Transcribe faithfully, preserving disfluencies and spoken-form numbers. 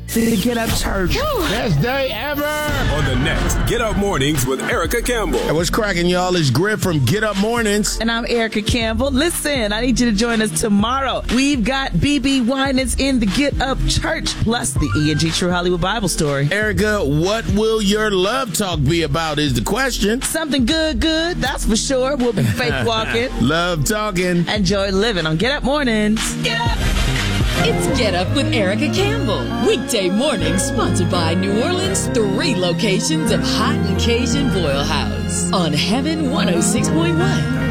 The Get Up Church. Woo. Best day ever. On the next Get Up Mornings with Erica Campbell. Hey, what's cracking, y'all? It's Griff from Get Up Mornings. And I'm Erica Campbell. Listen, I need you to join us tomorrow. We've got B B Winans in the Get Up Church, plus the E and G True Hollywood Bible Story. Erica, what will your love talk be about is the question. Something good, good, that's for sure. We'll be faith walking. Love talking. And joy living on Get Up Mornings. Get up! It's Get Up with Erica Campbell. Weekday mornings sponsored by New Orleans' three locations of Hot and Cajun Boil House on Heaven one oh six point one.